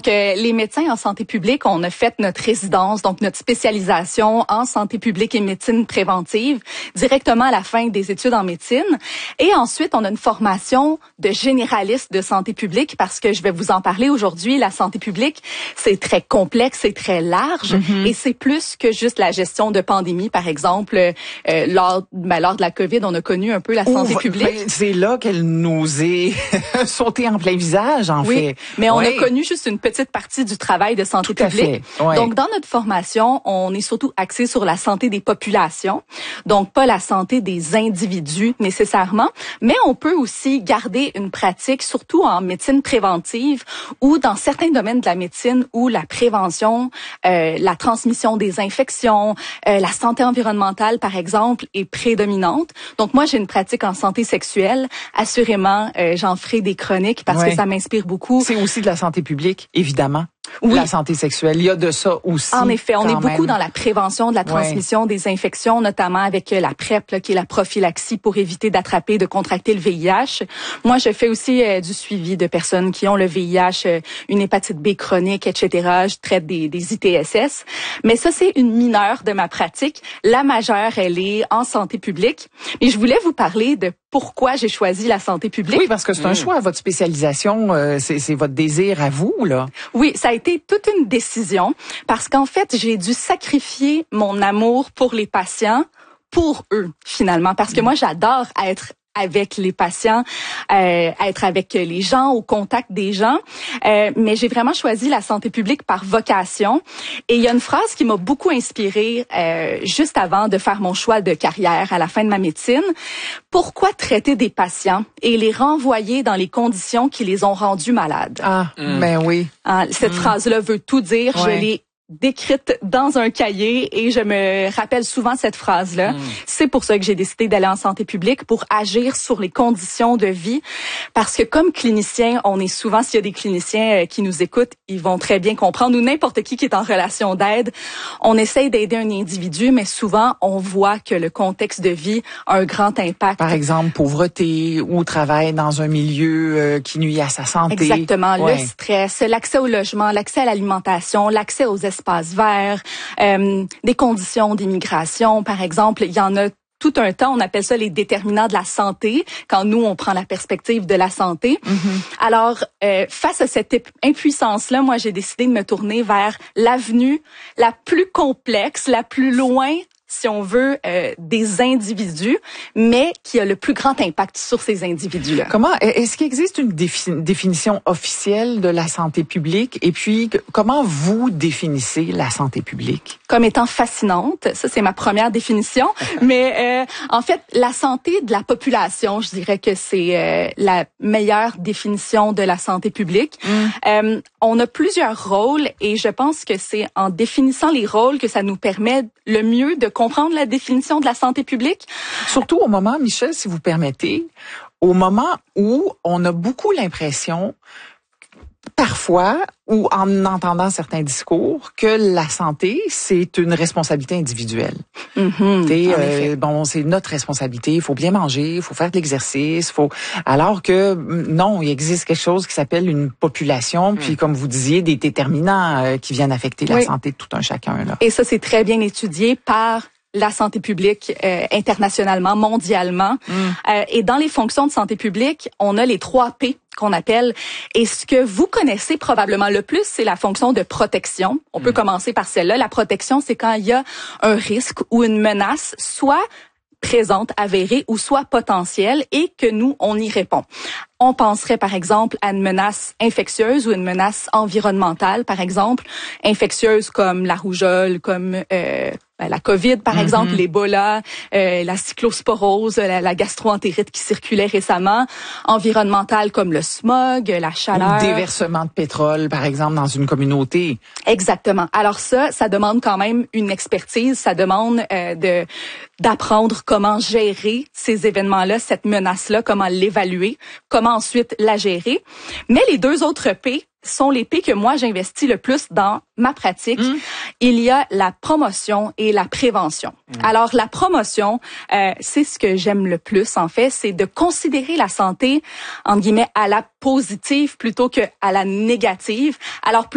les médecins en santé publique, on a fait notre résidence, donc notre spécialisation en santé publique et médecine préventive directement à la fin des études en médecine. Et ensuite, on a une formation de généraliste de santé publique parce que je vais vous en parler aujourd'hui. La santé publique, c'est très complexe, c'est très large et c'est plus que juste la gestion de pandémie. Par exemple, lors de la COVID, on a connu un peu la santé publique. C'est là qu'elle nous est sautée en plein visage, en fait. Mais on a connu juste une petite partie du travail de santé publique. Donc, dans notre formation, on est surtout axé sur la santé des populations. Donc, pas la santé des individus nécessairement, mais on peut aussi garder une pratique, surtout en médecine préventive ou dans certains domaines de la médecine où la prévention, la transmission des infections, la santé environnementale, par exemple, est prédominante. Donc, moi, j'ai une pratique en santé sexuelle. Assurément, j'en ferai des chroniques parce que ça m'inspire beaucoup. C'est aussi de la santé publique, évidemment. Oui. La santé sexuelle, il y a de ça aussi. En effet, on est beaucoup dans la prévention de la transmission des infections, notamment avec la PrEP, là, qui est la prophylaxie pour éviter d'attraper, de contracter le VIH. Moi, je fais aussi du suivi de personnes qui ont le VIH, une hépatite B chronique, etc. Je traite des ITSS. Mais ça, c'est une mineure de ma pratique. La majeure, elle est en santé publique. Et je voulais vous parler de pourquoi j'ai choisi la santé publique. Oui, parce que c'est un choix, votre spécialisation, c'est votre désir à vous, là. Oui, ça a été toute une décision parce qu'en fait, j'ai dû sacrifier mon amour pour les patients pour eux, finalement, parce que moi, j'adore être avec les patients, être avec les gens, au contact des gens. Mais j'ai vraiment choisi la santé publique par vocation. Et il y a une phrase qui m'a beaucoup inspirée juste avant de faire mon choix de carrière à la fin de ma médecine. Pourquoi traiter des patients et les renvoyer dans les conditions qui les ont rendus malades? Ben oui. Cette phrase-là veut tout dire. Je l'ai décrite dans un cahier et je me rappelle souvent cette phrase-là. C'est pour ça que j'ai décidé d'aller en santé publique, pour agir sur les conditions de vie. Parce que comme clinicien, on est souvent, s'il y a des cliniciens qui nous écoutent, ils vont très bien comprendre, ou n'importe qui est en relation d'aide, on essaye d'aider un individu, mais souvent, on voit que le contexte de vie a un grand impact. Par exemple, pauvreté ou travail dans un milieu qui nuit à sa santé. Exactement. Le stress, l'accès au logement, l'accès à l'alimentation, l'accès aux espaces verts, des conditions d'immigration, par exemple. Il y en a tout un temps, on appelle ça les déterminants de la santé, quand nous, on prend la perspective de la santé. Alors, face à cette impuissance-là, moi, j'ai décidé de me tourner vers l'avenue la plus complexe, la plus loin, si on veut, des individus, mais qui a le plus grand impact sur ces individus-là. Est-ce qu'il existe une définition officielle de la santé publique? Et puis, comment vous définissez la santé publique? Comme étant fascinante, ça c'est ma première définition. Mais en fait, la santé de la population, je dirais que c'est la meilleure définition de la santé publique. On a plusieurs rôles et je pense que c'est en définissant les rôles que ça nous permet le mieux de comprendre la définition de la santé publique. Surtout au moment, Michel, si vous permettez, au moment où on a beaucoup l'impression, parfois, ou en entendant certains discours, que la santé, c'est une responsabilité individuelle. C'est notre responsabilité, il faut bien manger, il faut faire de l'exercice, alors que non, il existe quelque chose qui s'appelle une population, puis comme vous disiez, des déterminants qui viennent affecter la santé de tout un chacun, là. Et ça, c'est très bien étudié par la santé publique internationalement, mondialement. Et dans les fonctions de santé publique, on a les 3 P qu'on appelle. Et ce que vous connaissez probablement le plus, c'est la fonction de protection. On peut commencer par celle-là. La protection, c'est quand il y a un risque ou une menace, soit présente, avérée, ou soit potentielle, et que nous, on y répond. On penserait, par exemple, à une menace infectieuse ou une menace environnementale, par exemple. Infectieuse comme la rougeole, comme la COVID, par exemple, l'Ebola, la cyclosporose, la gastroentérite qui circulait récemment. Environnementale comme le smog, la chaleur. Ou déversement de pétrole, par exemple, dans une communauté. Exactement. Alors ça demande quand même une expertise. Ça demande d'apprendre comment gérer ces événements-là, cette menace-là, comment l'évaluer, comment ensuite la gérer. Mais les 2 autres P sont les P que moi j'investis le plus dans ma pratique. Il y a la promotion et la prévention. Alors la promotion, c'est ce que j'aime le plus en fait, c'est de considérer la santé entre guillemets à la positive plutôt que à la négative. Alors